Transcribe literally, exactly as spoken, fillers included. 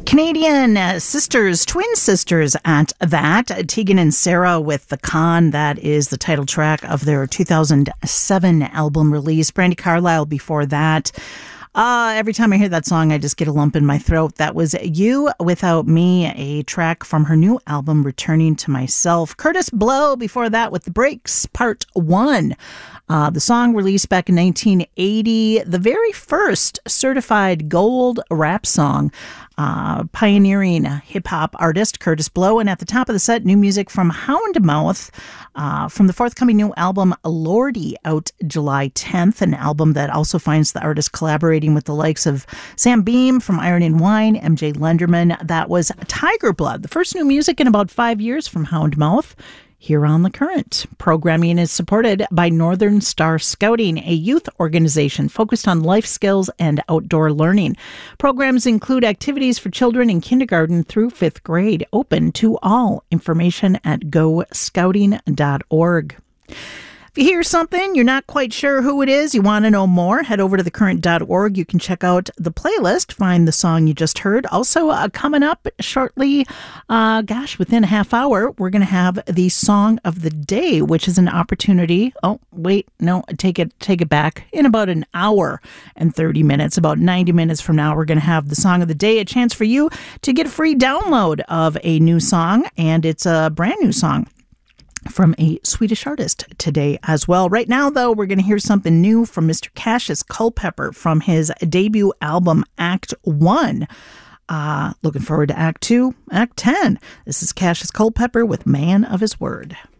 Canadian uh, sisters, twin sisters at that. Tegan and Sarah with The Con. That is the title track of their two thousand seven album release. Brandi Carlile before that. Uh, every time I hear that song, I just get a lump in my throat. That was You Without Me, a track from her new album, Returning to Myself. Curtis Blow before that with The Breaks, Part one. Uh, the song released back in nineteen eighty, the very first certified gold rap song. Uh, pioneering hip-hop artist Curtis Blow. And at the top of the set, new music from Houndmouth uh, from the forthcoming new album Lordy, out July tenth, an album that also finds the artist collaborating with the likes of Sam Beam from Iron and Wine, M J Lenderman. That was Tiger Blood, the first new music in about five years from Houndmouth. Here on The Current. Programming is supported by Northern Star Scouting, a youth organization focused on life skills and outdoor learning. Programs include activities for children in kindergarten through fifth grade, open to all. Information at go scouting dot org. If you hear something, you're not quite sure who it is, you want to know more, head over to the current dot org. You can check out the playlist, find the song you just heard. Also, uh, coming up shortly, uh, gosh, within a half hour, we're going to have the Song of the Day, which is an opportunity. Oh, wait, no, take it, take it back. In about an hour and thirty minutes, about ninety minutes from now, we're going to have the Song of the Day, a chance for you to get a free download of a new song, and it's a brand new song from a Swedish artist today as well. Right now, though, we're going to hear something new from Mister Cassius Culpepper from his debut album, Act One. Uh, looking forward to Act Two, Act Ten. This is Cassius Culpepper with Man of His Word.